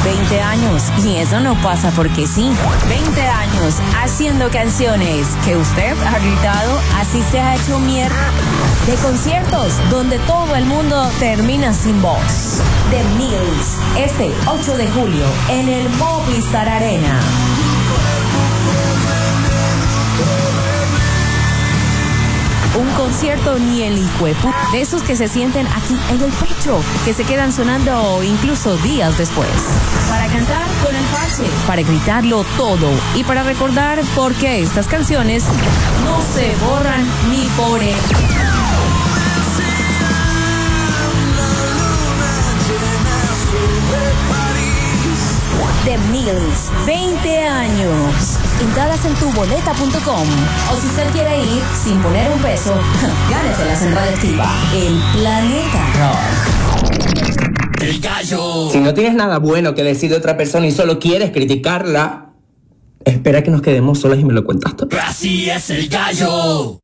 20 años, y eso no pasa porque sí. 20 años haciendo canciones que usted ha gritado, así se ha hecho mierda. De conciertos donde todo el mundo termina sin voz. The Mills, este 8 de julio en el Movistar Arena. Un concierto ni el hijuepu, de esos que se sienten aquí en el pecho, que se quedan sonando incluso días después. Para cantar con el parche, para gritarlo todo y para recordar por qué estas canciones no se borran ni por el... The Mills, 20 años. Entradas en tuboleta.com. O si usted quiere ir sin poner un peso, gáneselas en Radioactiva. El planeta rock. El gallo. Si no tienes nada bueno que decir de otra persona y solo quieres criticarla, espera que nos quedemos solas y me lo cuentas todo. Así es el gallo.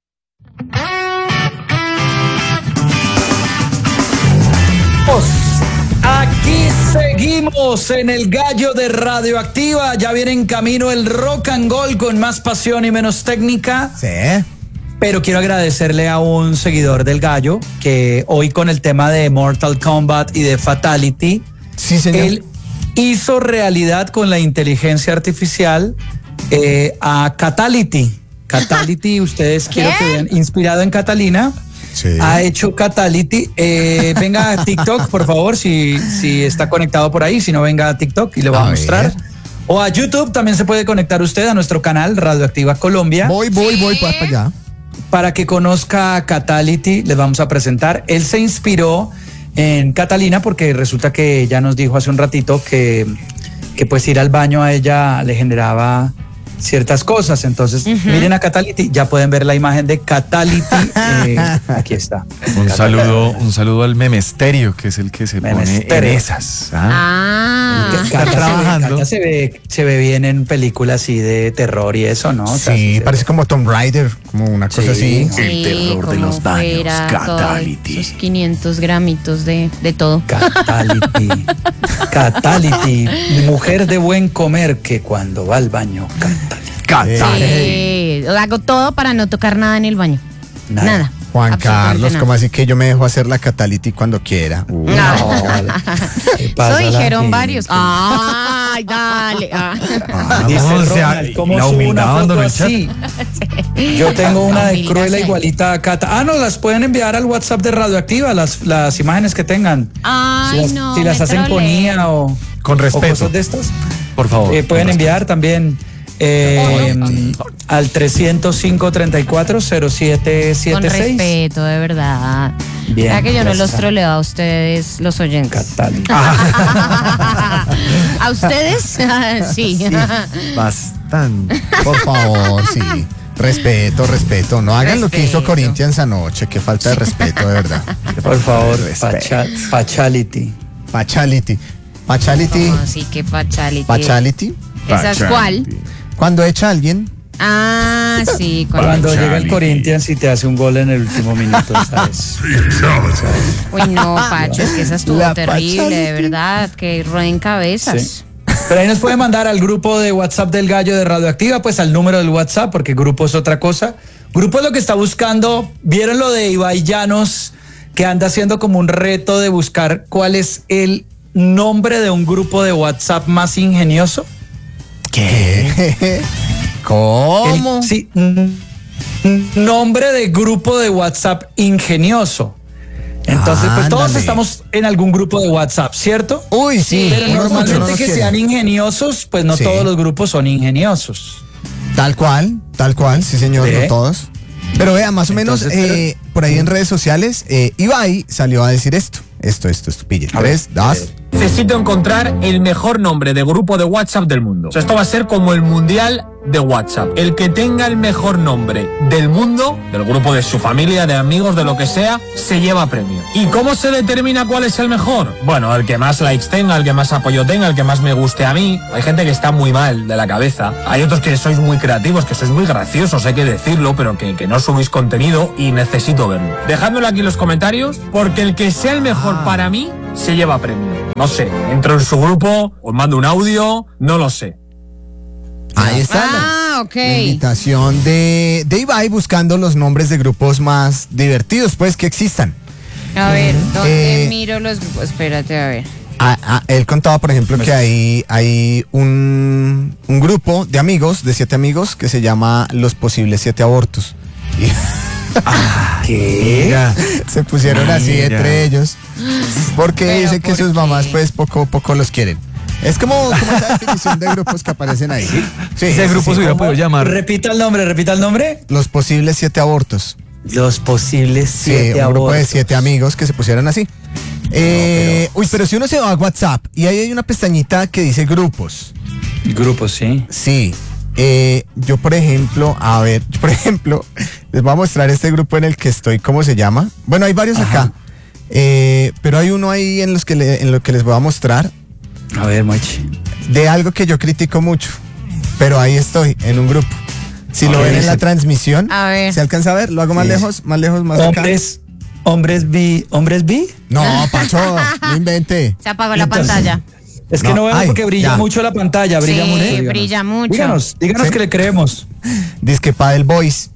Aquí seguimos en el gallo de Radioactiva. Ya viene en camino el rock and roll con más pasión y menos técnica. Sí. Pero quiero agradecerle a un seguidor del gallo que hoy con el tema de Mortal Kombat y de Fatality, sí, señor, él hizo realidad con la inteligencia artificial a Catality. Catality, ustedes quiero que vean, inspirado en Catalina. Sí. Ha hecho Catality. Venga a TikTok, por favor, si está conectado por ahí. Si no, venga a TikTok y le voy a mostrar. O a YouTube también se puede conectar usted a nuestro canal Radioactiva Colombia. Voy para allá. Para que conozca a Catality, les vamos a presentar. Él se inspiró en Catalina porque resulta que ella nos dijo hace un ratito que pues ir al baño a ella le generaba ciertas cosas. Entonces, miren a Catality, ya pueden ver la imagen de Catality. Aquí está. Un saludo al Memesterio, que es el que se pone en esas. Está trabajando. Cata se ve bien en películas así de terror y eso, ¿no? Sí, parece como Tomb Raider, como una cosa así. El terror de los baños, Catality. Esos 500 gramitos de todo. Catality. Catality, mujer de buen comer que cuando va al baño canta. Sí, hago todo para no tocar nada en el baño. Nada. Juan Carlos, ¿cómo así que yo me dejo hacer la Catality cuando quiera? Eso dijeron varios. Ay, dale. Dice Ronald, ¿cómo la subo humildad una foto en el chat. así? Yo tengo una de Cruella igualita a Cata. No, las pueden enviar al WhatsApp de Radioactiva, las imágenes que tengan. Ay, si las hacen con IA o con respeto. O cosas de estas. Por favor. Pueden enviar también al 305-34-0776. Con respeto, de verdad. Bien. Ya que yo no los troleo a ustedes, los oyentes. ¿A ustedes? Sí. Bastante. Por favor, sí. Respeto. No hagan lo que hizo Corinthians anoche. Qué falta de respeto, de verdad. Por favor, Pachality. Sí, que Pachality. Pachality. ¿Esa es cuál? Cuando echa a alguien. Sí. Cuando llega el Corinthians y te hace un gol en el último minuto, ¿sabes? Uy, no, Pacho, es que esa estuvo terrible, de verdad, que rueden cabezas. Sí. Pero ahí nos puede mandar al grupo de WhatsApp del Gallo de Radioactiva, pues al número del WhatsApp, porque grupo es otra cosa. Grupo es lo que está buscando. ¿Vieron lo de Ibai Llanos, que anda haciendo como un reto de buscar cuál es el nombre de un grupo de WhatsApp más ingenioso? ¿Qué? ¿Cómo? Sí, nombre de grupo de WhatsApp ingenioso. Entonces, pues todos estamos en algún grupo de WhatsApp, ¿cierto? Uy, sí. Pero normalmente que sean ingeniosos, pues no todos los grupos son ingeniosos. Tal cual, sí señor, no todos. Pero vea, más o menos, por ahí en redes sociales, Ibai salió a decir esto, pille. 3, 2. Necesito encontrar el mejor nombre de grupo de WhatsApp del mundo. O sea, esto va a ser como el mundial de WhatsApp. El que tenga el mejor nombre del mundo, del grupo de su familia, de amigos, de lo que sea, se lleva premio. ¿Y cómo se determina cuál es el mejor? Bueno, el que más likes tenga, el que más apoyo tenga, el que más me guste a mí. Hay gente que está muy mal de la cabeza. Hay otros que sois muy creativos, que sois muy graciosos, hay que decirlo, pero que no subís contenido y necesito verlo. Dejádmelo aquí en los comentarios, porque el que sea el mejor para mí se lleva premio. No sé, entro en su grupo, os mando un audio, no lo sé. Ahí está ok. la invitación de Ibai buscando los nombres de grupos más divertidos, pues, que existan. A ver, ¿dónde miro los grupos? Espérate, a ver. Él contaba, por ejemplo, que hay un grupo de amigos, de 7 amigos, que se llama Los Posibles 7 Abortos. Y ¿Qué? se pusieron así entre ellos, porque dicen que sus mamás, pues, poco los quieren. Es como esa definición de grupos que aparecen ahí. Sí, ese grupo se hubiera podido llamar. Repita el nombre. Los Posibles 7 Abortos. Los Posibles 7 un grupo de abortos. 7 amigos que se pusieron así. Pero si uno se va a WhatsApp y ahí hay una pestañita que dice grupos. Grupos, sí. Sí. Yo, por ejemplo, les voy a mostrar este grupo en el que estoy, ¿cómo se llama? Bueno, hay varios acá. Pero hay uno ahí en lo que les voy a mostrar. A ver, Mochi. De algo que yo critico mucho. Pero ahí estoy, en un grupo. Si lo ven en la transmisión, A ver. ¿se alcanza a ver? Lo hago más lejos, más ¿Hombres bi? No, Pacho, no invente. Se apagó la pantalla. Es que no veo porque brilla mucho la pantalla. Brilla mucho. Sí, brilla mucho. Díganos Sí. que le creemos. Dizque Padel Boys.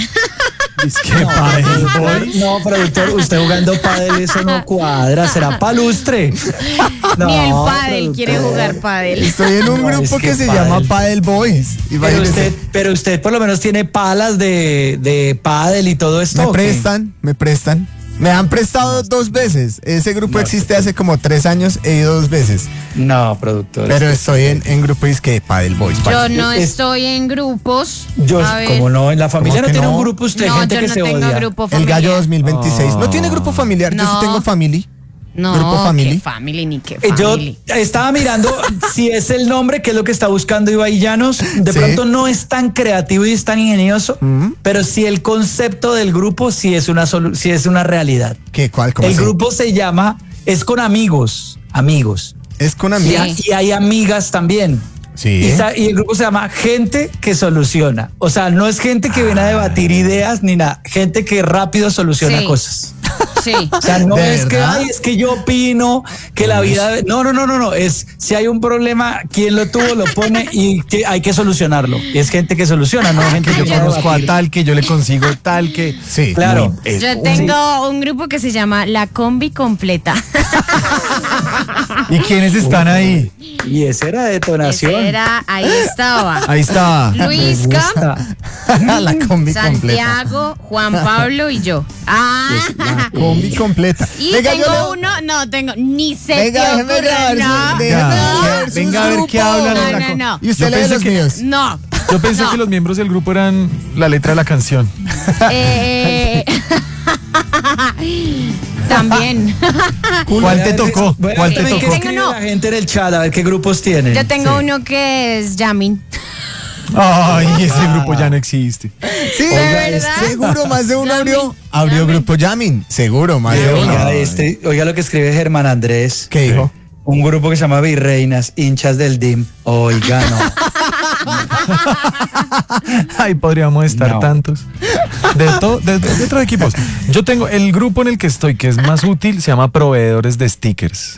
No, productor, usted jugando pádel, eso no cuadra, será palustre. No, Ni el pádel productor. quiere jugar pádel. Estoy en un No, grupo es que que se pádel. llama Padel Boys. Pero usted por lo menos tiene palas de pádel y todo esto. Me ¿o qué? prestan. Me han prestado 2 veces. Ese grupo existe hace como 3 años. He ido 2 veces. No, productor. Pero estoy en grupo que Padel Boys. Yo no estoy en grupos. Yo, A ver. como no, en la familia ¿Cómo no que tiene no? un grupo usted, No, gente yo que no se tengo odia. grupo El familiar. Gallo 2026. ¿No tiene grupo familiar? Yo sí No. tengo family. No, Grupo family. qué family ni qué Yo family. estaba mirando si es el nombre, que es lo que está buscando Ibai Llanos. De Sí. pronto no es tan creativo y es tan ingenioso, pero sí el concepto del grupo sí es una realidad. ¿Qué? ¿Cuál? ¿Cómo El así? grupo se llama, es con amigos. Es con Y, amigos. Sí. y hay amigas también. Sí. Y el grupo se llama Gente que Soluciona. O sea, no es gente que viene a debatir ideas ni nada. Gente que rápido soluciona Sí. cosas. Sí. O sea, no ¿De es verdad? es que yo opino que la vida. No. Es si hay un problema, quien lo tuvo, lo pone y que hay que solucionarlo. Y es gente que soluciona, no gente que Yo viene a conozco a debatir. tal, que yo le consigo tal, que... Sí. Claro. Yo tengo un grupo que se llama La Combi Completa. ¿Y quiénes están ahí? Y esa era detonación. Ahí estaba. Ahí está. Luisca, La combi completa. Santiago, Juan Pablo y yo. La combi completa. Y Venga, tengo ni se Venga, te déjeme ocurre, ver, no. déjeme No. ver sus Venga a ver qué grupos. hablan. No. Y usted Yo lee pensé los que- míos. No. Yo pensé No. que los miembros del grupo eran la letra de la canción. También. ¿Cuál te tocó? Bueno, ¿Cuál te también que tocó? escribe No. la gente en el chat a ver qué grupos tienen. Yo tengo uno que es Yamin. Ay, ese grupo ya no existe. Sí, ¿De verdad? seguro, más de uno abrió grupo Yamin. Seguro, más de uno. Oiga lo que escribe Germán Andrés. ¿Qué dijo? Un grupo que se llama Virreinas, hinchas del DIM. Oiga, no. Ay, podríamos estar No. tantos. De otros equipos. Yo tengo el grupo en el que estoy, que es más útil, se llama Proveedores de Stickers.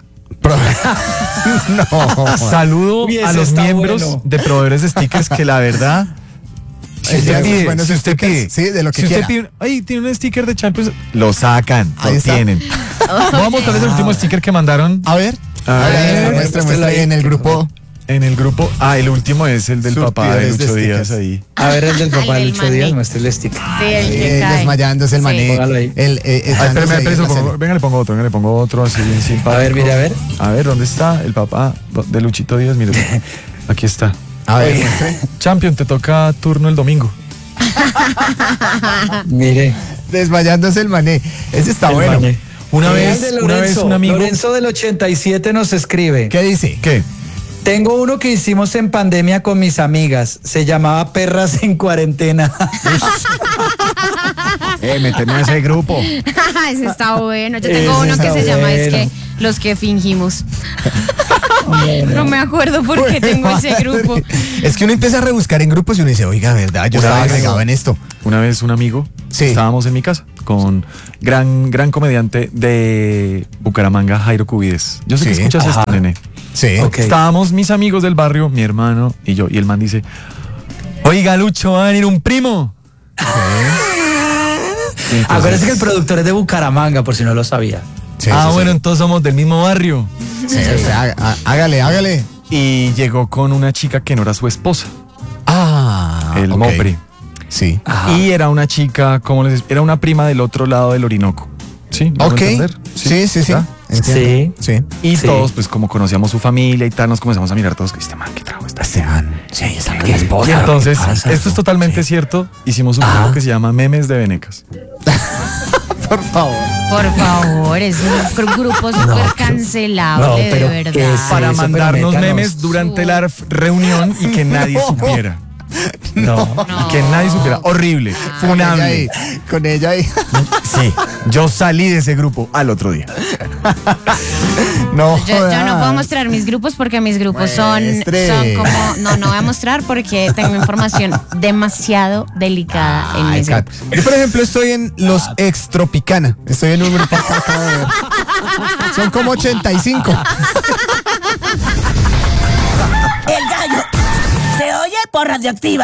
No. Saludo Uy, ese a los está miembros bueno. de Proveedores de Stickers que la verdad... Si usted Esos pide, buenos si usted stickers, pide, sí, de lo que si usted quiera. pide, ay, tiene un sticker de Champions, lo sacan, Ahí lo está. tienen. Voy a mostrarles el último sticker que mandaron A ver. A ver, Muestra ahí en el grupo. en el grupo. Ah, el último es el del papá de Surtidores de Lucho Díaz stickers. ahí. A ver, el del papá Al de del Lucho Díaz, maní. muestra el sticker. Sí, el que cae. Desmayándose el Sí. mané. Póngalo ahí. El, Ay, espérame, se lo pongo. Venga, le pongo otro así bien simpático. A ver, mire, a ver. A ver, ¿dónde está el papá de Luchito Díaz? Mire, aquí está. A ver, muestre. Champion, te toca turno el domingo. Mire. Desmayándose el mané. Ese está el bueno. maní. Una El vez de un amigo. Lorenzo del 87 nos escribe. ¿Qué dice? ¿Qué? Tengo uno que hicimos en pandemia con mis amigas. Se llamaba Perras en Cuarentena. Méteme a ese grupo. Ese está bueno. Yo Ese tengo uno que está se llama, es que bueno. Los que fingimos. No me acuerdo por qué tengo ese grupo. Es que uno empieza a rebuscar en grupos y uno dice, oiga, ¿verdad? Yo estaba agregado en esto. Una vez un amigo, Sí. estábamos en mi casa con gran comediante de Bucaramanga, Jairo Cubides. Yo sé que Sí. escuchas esto, nene. Sí. Ok. Estábamos mis amigos del barrio, mi hermano y yo, y el man dice, oiga, Lucho, va a venir un primo. Y entonces- Acuérdense que el productor es de Bucaramanga, por si no lo sabía. Sí, ah, sí, bueno, sí. entonces somos del mismo barrio. Sí, o sea, hágale. Y llegó con una chica que no era su esposa, el ok. Mopre. Sí. Y era una chica, era una prima del otro lado del Orinoco. ¿Sí? ¿Me hago Ok. entender? Sí. ¿Verdad? Entiendo. Sí. Y Sí. todos, pues como conocíamos su familia y tal, nos comenzamos a mirar todos, que este man, ¿qué trajo esta? Sí, está ¿Qué esposa? Y entonces, ¿Qué pasa? esto es totalmente cierto, hicimos un juego que se llama Memes de Venecas. Por favor. Por favor, es un grupo súper cancelable, no, pero de ¿qué verdad. es Para eso? mandarnos Pero memes métanos. durante la reunión y que nadie supiera. No. Y que nadie supiera. Horrible. Funable. Con ella ahí. Sí. Yo salí de ese grupo al otro día. No. Yo no jodas. puedo mostrar mis grupos porque mis grupos son como... No voy a mostrar porque tengo información demasiado delicada en Ay, mis Kat. grupos. Yo, por ejemplo, estoy en los Extropicana. Estoy en un grupo acá, acabo de ver. Son como 85. El gallo se oye por Radioactiva.